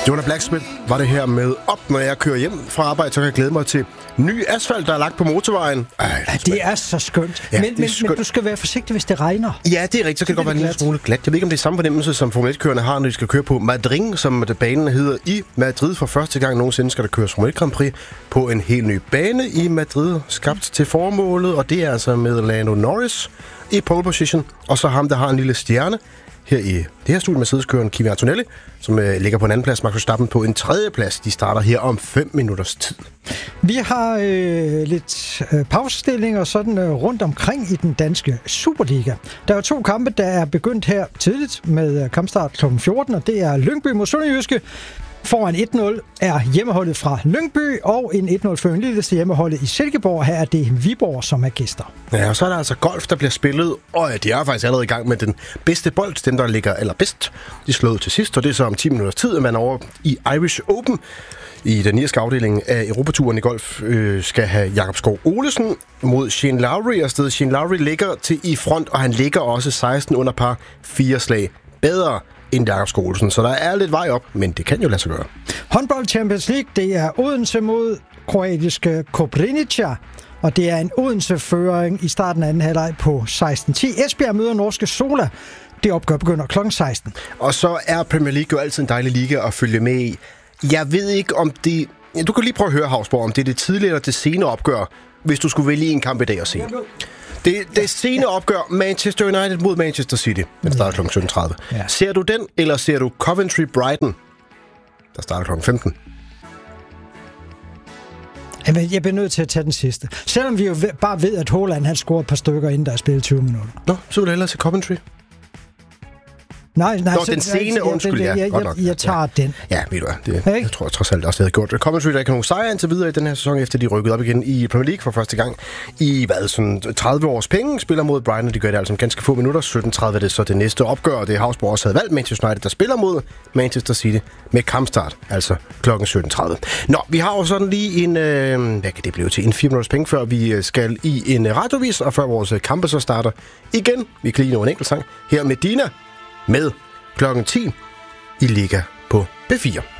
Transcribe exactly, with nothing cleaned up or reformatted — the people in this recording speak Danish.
Jonah Blacksmith var det her med op, når jeg kører hjem fra arbejde, så kan jeg glæde mig til ny asfalt, der er lagt på motorvejen. Ej, det, er det er så skønt. Ja, men, men, skønt. men du skal være forsigtig, hvis det regner. Ja, det er rigtigt. Så kan det godt være en lille smule glat. Jeg ved ikke, om det er samme fornemmelse, som Formel et-kørerne har, når de skal køre på Madrid, som banen hedder i Madrid. For første gang nogensinde skal der køres Formel et Grand Prix på en helt ny bane i Madrid, skabt til formålet, og det er altså med Lando Norris i pole position, og så ham, der har en lille stjerne her i det her studie, Mercedes-køren Kimi Antonelli, som øh, ligger på en anden plads, Max Verstappen på en tredje plads. De starter her om fem minutters tid. Vi har øh, lidt øh, pausestillinger sådan øh, rundt omkring i den danske Superliga. Der er to kampe, der er begyndt her tidligt med øh, kampstart klokken fjorten, og det er Lyngby mod Sønderjyske. Foran et nul er hjemmeholdet fra Lyngby, og en et nul føring lille til hjemmeholdet i Silkeborg. Her er det Viborg, som er gæster. Ja, og så er der altså golf, der bliver spillet, og de er faktisk allerede i gang med den bedste bold, dem der ligger allerbedst. De slår til sidst, og det er så om ti minutters tid, at man over i Irish Open i den irske afdeling af Europaturen i golf øh, skal have Jakob Skov Olesen mod Shane Lowry afsted. Shane Lowry ligger til i front, og han ligger også seksten under par fire slag bedre end Jakob Skov Olesen. Så der er lidt vej op, men det kan jo lade sig gøre. Håndbold Champions League, det er Odense mod kroatiske Koprivnica, og det er en Odense-føring i starten af anden halvleg på seksten ti. Esbjerg møder norske Sola. Det opgør begynder klokken seksten. Og så er Premier League jo altid en dejlig liga at følge med i. Jeg ved ikke, om det... Du kan lige prøve at høre, Havsborg, om det er det tidlige eller det senere opgør, hvis du skulle vælge en kamp i dag at se. Det, det senere opgør Manchester United mod Manchester City. Den starter klokken sytten tredive. Ja. Ser du den, eller ser du Coventry Brighton? Der starter klokken femten. Jamen, jeg bliver nødt til at tage den sidste. Selvom vi jo bare ved, at Haaland han scorer et par stykker, inden der er spillet tyve minutter. Nå, så vil du hellere se Coventry. Nej, nej. Nå, så, den scene, undskyld, ja. Jeg, jeg, jeg, jeg tager ja. den. Ja, ved du hvad, det, jeg tror trods alt også, det havde gjort. Coventry, der ikke har nogen sejr indtil videre i den her sæson, efter de rykkede op igen i Premier League for første gang i, hvad, sådan tredive års penge, spiller mod Brighton, de gør det altså om ganske få minutter. sytten tredive er det så det næste opgør, og det er Havsborg også havde valgt Manchester United, der spiller mod Manchester City med kampstart, altså klokken sytten tredive. Nå, vi har jo sådan lige en, øh, hvad kan det blive til, en fire minutters penge, før vi skal i en radiovis, og før vores kampe så starter igen. Vi kan lige nå en enkelt sang her med Dina med klokken ti i Liga på B fire.